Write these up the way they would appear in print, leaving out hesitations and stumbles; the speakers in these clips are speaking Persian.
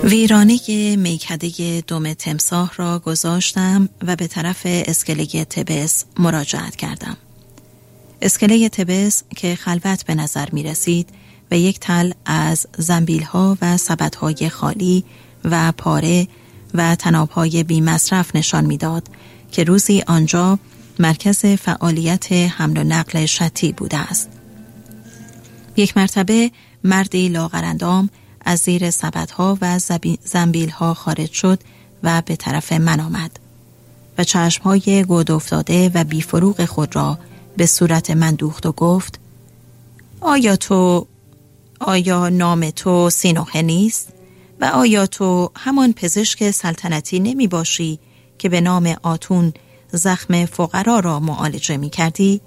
ویرانه میکده دم تمساح را گذاشتم و به طرف اسکله تبس مراجعت کردم. اسکله تبس که خلوت به نظر می رسید و یک تل از زنبیل‌ها و سبدهای خالی و پاره و طناب‌های بی مصرف نشان می داد که روزی آنجا مرکز فعالیت حمل و نقل شطی بوده است. یک مرتبه مردی لاغرندام از زیر سبدها و زنبیل‌ها خارج شد و به طرف من آمد و چشم‌های گود افتاده و بی‌فروغ خود را به صورت من دوخت و گفت: آیا نام تو سینوحه نیست؟ و آیا تو همان پزشک سلطنتی نمی باشی که به نام آتون زخم فقرا را معالجه می کردی؟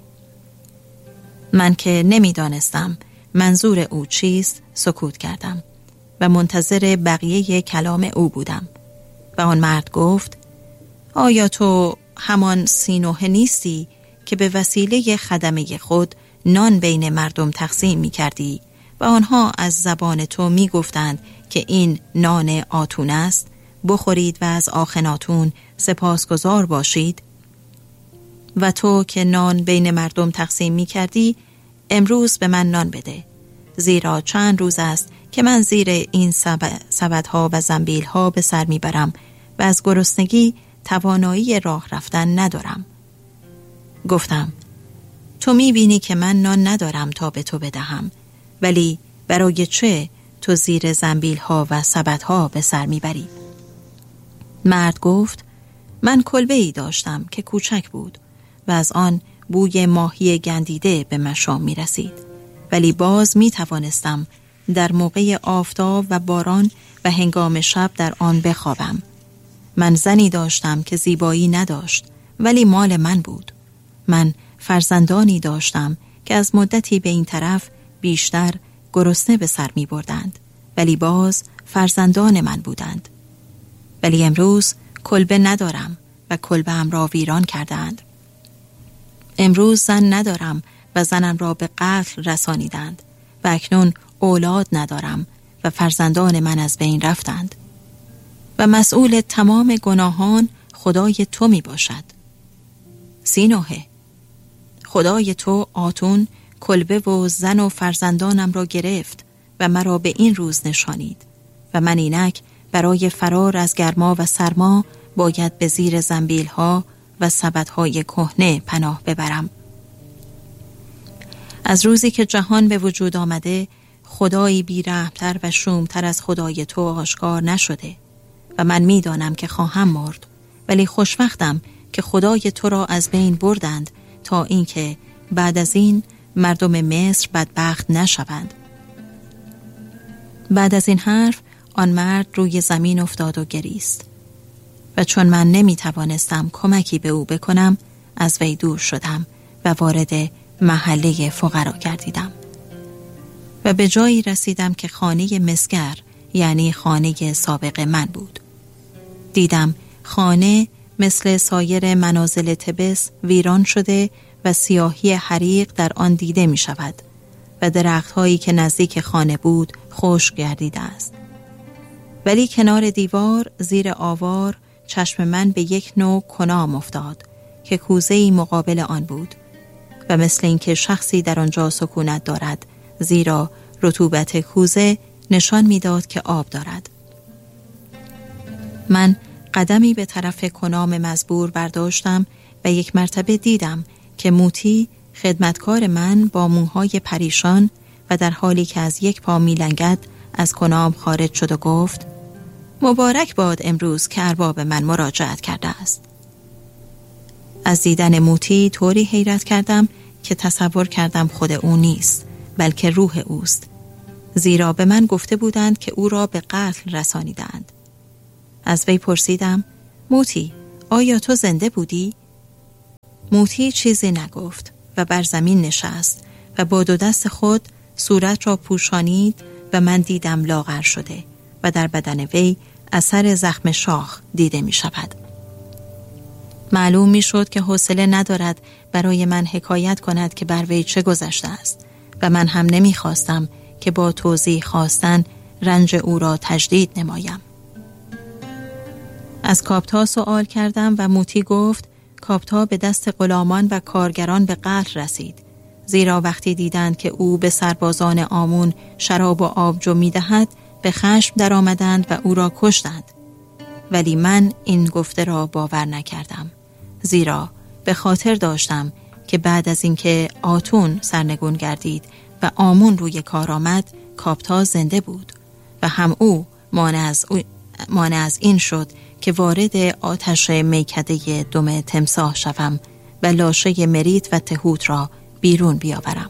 من که نمی دانستم منظور او چیست سکوت کردم و منتظر بقیه کلام او بودم و آن مرد گفت: آیا تو همان سینوحه نیستی که به وسیله خدمه خود نان بین مردم تقسیم می کردی و آنها از زبان تو می گفتند که این نان آتون است، بخورید و از آخناتون سپاسگزار باشید؟ و تو که نان بین مردم تقسیم می کردی، امروز به من نان بده، زیرا چند روز است که من زیر این سبدها و زنبیلها به سر می برم و از گرسنگی توانایی راه رفتن ندارم. گفتم: تو می بینی که من نان ندارم تا به تو بدهم، ولی برای چه تو زیر زنبیلها و سبدها به سر می بری؟ مرد گفت: من کلبه‌ای داشتم که کوچک بود و از آن بوی ماهی گندیده به مشام می رسید، ولی باز می توانستم در موقع آفتاب و باران و هنگام شب در آن بخوابم. من زنی داشتم که زیبایی نداشت ولی مال من بود. من فرزندانی داشتم که از مدتی به این طرف بیشتر گرسنه به سر می بردند ولی باز فرزندان من بودند. ولی امروز کلبه ندارم و کلبه‌ام را ویران کردند. امروز زن ندارم و زنم را به قتل رسانیدند و اکنون اولاد ندارم و فرزندان من از بین رفتند و مسئول تمام گناهان خدای تو می باشد. سینوحه، خدای تو آتون کلبه و زن و فرزندانم را گرفت و مرا به این روز نشانید و من اینک برای فرار از گرما و سرما باید به زیر زنبیل‌ها و سبدهای کهنه پناه ببرم. از روزی که جهان به وجود آمده خدایی بی‌رحم‌تر و شوم‌تر از خدای تو آشکار نشده و من می‌دانم که خواهم مرد، ولی خوشوقتم که خدای تو را از بین بردند تا اینکه بعد از این مردم مصر بدبخت نشوند. بعد از این حرف آن مرد روی زمین افتاد و گریست و چون من نمی‌توانستم کمکی به او بکنم از وی دور شدم و وارد محله فقرا گردیدم و به جایی رسیدم که خانه مسگر، یعنی خانه سابق من بود. دیدم خانه مثل سایر منازل تبس ویران شده و سیاهی حریق در آن دیده می شود و درخت‌هایی که نزدیک خانه بود خشک گردیده است. ولی کنار دیوار زیر آوار چشم من به یک نوع کنام افتاد که کوزه‌ای مقابل آن بود و مثل اینکه شخصی در آنجا سکونت دارد، زیرا رطوبت کوزه نشان می‌داد که آب دارد. من قدمی به طرف کنام مزبور برداشتم و یک مرتبه دیدم که موتی خدمتکار من با موهای پریشان و در حالی که از یک پا می‌لنگد از کنام خارج شد و گفت: مبارک باد امروز که ارباب من مراجعت کرده است. از دیدن موتی طوری حیرت کردم که تصور کردم خود او نیست، بلکه روح اوست، زیرا به من گفته بودند که او را به قتل رسانیدند. از وی پرسیدم: موتی، آیا تو زنده بودی؟ موتی چیزی نگفت و بر زمین نشست و با دو دست خود صورت را پوشانید و من دیدم لاغر شده و در بدن وی اثر زخم شاخ دیده می شود. معلوم می شد که حوصله ندارد برای من حکایت کند که بر وی چه گذشته است و من هم نمی خواستم که با توضیح خواستن رنج او را تجدید نمایم. از کاپتا سوال کردم و موتی گفت کاپتا به دست غلامان و کارگران به قتل رسید، زیرا وقتی دیدند که او به سربازان آمون شراب و آبجو می‌دهد به خشم در آمدند و او را کشتند. ولی من این گفته را باور نکردم، زیرا به خاطر داشتم که بعد از اینکه آتون سرنگون گردید و آمون روی کار آمد، کاپتا زنده بود و هم او مانع از این شد که وارد آتش میکده دم تمساح شوم و لاشه مریت و تهوت را بیرون بیاورم.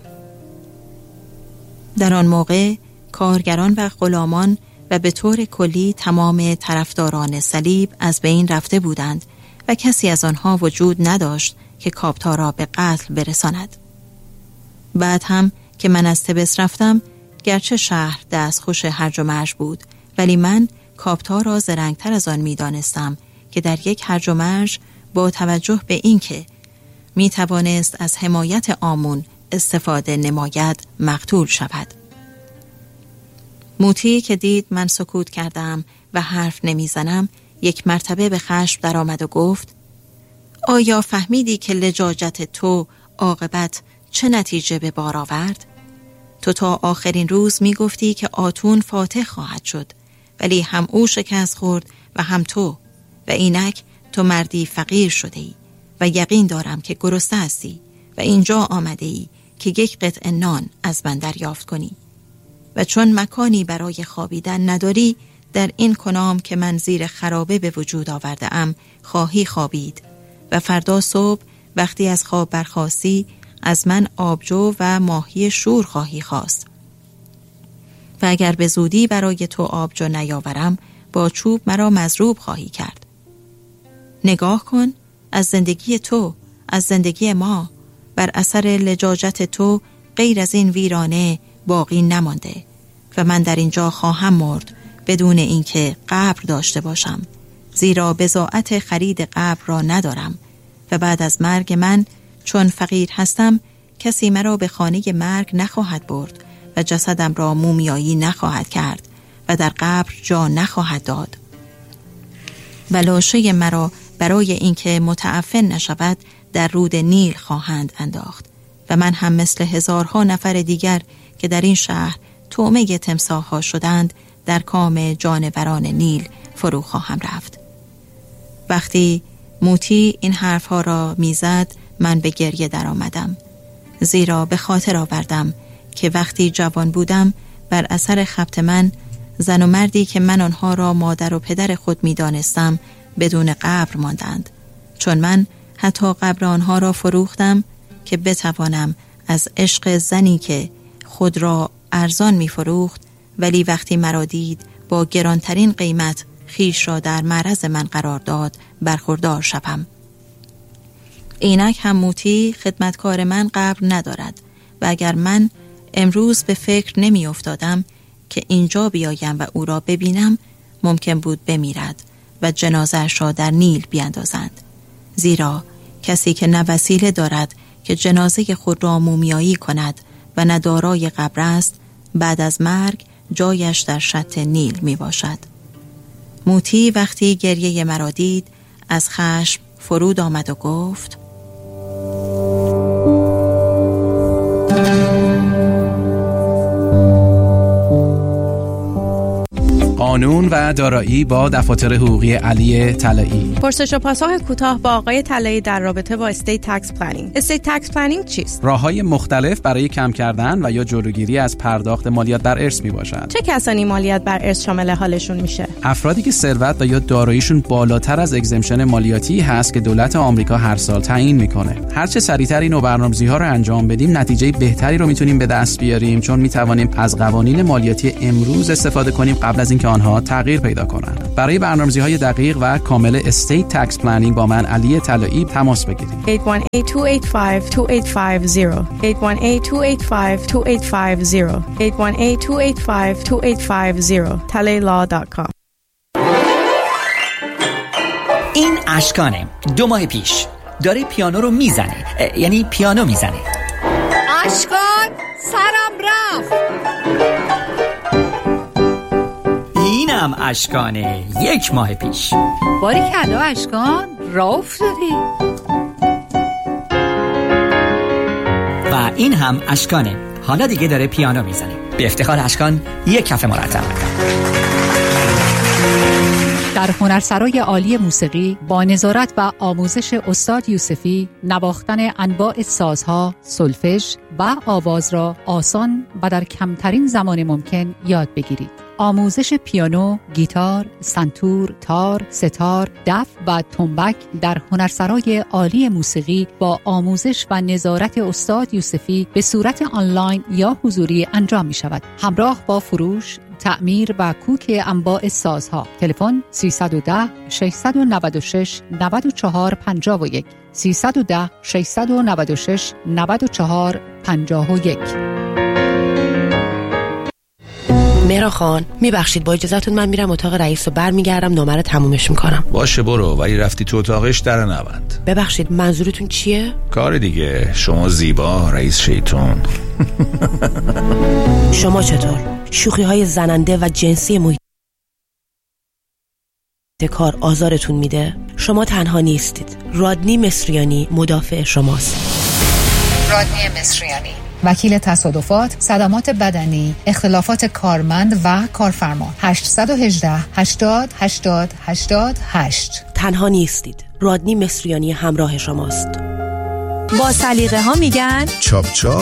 در آن موقع کارگران و غلامان و به طور کلی تمام طرفداران صلیب از بین رفته بودند و کسی از آنها وجود نداشت که کاپتا را به قتل برساند. بعد هم که من از تبس رفتم، گرچه شهر دستخوش هرج و مرج بود، ولی من کاپتا را زرنگتر از آن می دانستم که در یک هرج و مرج با توجه به این که می توانست از حمایت آمون استفاده نماید مقتول شود. موتی که دید من سکوت کردم و حرف نمی زنم، یک مرتبه به خشم در آمد و گفت آیا فهمیدی که لجاجت تو عاقبت چه نتیجه به بار آورد؟ تو تا آخرین روز می گفتی که آتون فاتح خواهد شد، ولی هم او شکست خورد و هم تو، و اینک تو مردی فقیر شده ای و یقین دارم که گرسنه هستی و اینجا آمده ای که یک قطعه نان از من دریافت کنی. و چون مکانی برای خوابیدن نداری، در این کنام که من زیر خرابه به وجود آورده ام خواهی خوابید و فردا صبح وقتی از خواب برخاستی از من آبجو و ماهی شور خواهی خواست. و اگر به زودی برای تو آبجو نیاورم، با چوب مرا مضروب خواهی کرد. نگاه کن، از زندگی تو، از زندگی ما، بر اثر لجاجت تو غیر از این ویرانه باقی نمانده و من در اینجا خواهم مرد بدون اینکه قبر داشته باشم، زیرا بضاعت خرید قبر را ندارم و بعد از مرگ من چون فقیر هستم کسی مرا به خانه مرگ نخواهد برد و جسدم را مومیایی نخواهد کرد و در قبر جا نخواهد داد و لاشه مرا برای اینکه متعفن نشود در رود نیل خواهند انداخت و من هم مثل هزارها نفر دیگر که در این شهر طعمه تمساح‌ها شدند در کام جانوران نیل فرو خواهم رفت. وقتی موتی این حرفها را میزد من به گریه در آمدم، زیرا به خاطر آوردم که وقتی جوان بودم بر اثر خبط من زن و مردی که من آنها را مادر و پدر خود می دانستم بدون قبر ماندند، چون من حتی قبر آنها را فروختم که بتوانم از عشق زنی که خود را ارزان می فروخت ولی وقتی مرا دید با گرانترین قیمت خیش را در معرض من قرار داد برخوردار شوم. اینک هم موتی خدمتکار من قبر ندارد و اگر من امروز به فکر نمی افتادم که اینجا بیایم و او را ببینم، ممکن بود بمیرد و جنازه‌اش را در نیل بیاندازند، زیرا کسی که نه وسیله دارد که جنازه خود را مومیایی کند و نه دارای قبر است، بعد از مرگ جایش در شط نیل می باشد. موتی وقتی گریه مرا دید از خشم فرود آمد و گفت قانون و دارایی با دفاتر حقوقی علی طلایی. پرسش و پاسخ کوتاه با آقای طلایی در رابطه با استیت تکس پلنینگ. استیت تکس پلنینگ چیست؟ راه‌های مختلف برای کم کردن و یا جلوگیری از پرداخت مالیات بر ارث میباشد. چه کسانی مالیات بر ارث شامل حالشون میشه؟ افرادی که ثروت و یا داراییشون بالاتر از اگزمشن مالیاتی هست که دولت آمریکا هر سال تعیین میکنه. هر چه سریعتر این برنامه‌ریزی‌ها رو انجام بدیم، نتیجه بهتری رو میتونیم به دست بیاریم، چون میتوانیم از قوانین مالیاتی امروز استفاده کنیم قبل از اینکه آنها تغییر پیدا کنند. برای برنامه‌ریزی‌های دقیق و کامل استیت تکس پلنینگ با من علی طلایی تماس بگیرید. 818-285-2850 818-285-2850 talailaw.com. این اشکانه 2 ماه پیش داره پیانو رو میزنه، یعنی پیانو میزنه. اشکان سرم رفت. این هم اشکانه 1 ماه پیش. باریکلا اشکان، راه افتادی. و این هم اشکانه، حالا دیگه داره پیانو میزنه. به افتخار اشکان 1 کف مرتب میکنه. در هنرسرای عالی موسیقی با نظارت و آموزش استاد یوسفی، نواختن انواع سازها، سولفژ و آواز را آسان و در کمترین زمان ممکن یاد بگیرید. آموزش پیانو، گیتار، سنتور، تار، ستار، دف و تنبک در هنرسرای عالی موسیقی با آموزش و نظارت استاد یوسفی به صورت آنلاین یا حضوری انجام می شود. همراه با فروش، تعمیر و کوک انواع سازها. تلفن 310 696 94 51 310 696 94 51. مهران خان میبخشید با اجازهتون من میرم اتاق رئیس و برمیگردم نامه رو تمومش میکنم. باشه برو، ولی رفتی تو اتاقش در نبند. ببخشید منظورتون چیه؟ کار دیگه، شما زیبا رئیس شیطون. شما چطور؟ شوخی های زننده و جنسی محیط کار آزارتون میده؟ شما تنها نیستید. رادنی مصریانی مدافع شماست. رادنی مصریانی، وکیل تصادفات، صدمات بدنی، اختلافات کارمند و کارفرما. 818 80 80 88. تنها نیستید. رادنی مصریانی همراه شماست. با سلیقه ها میگن چاپ چاپ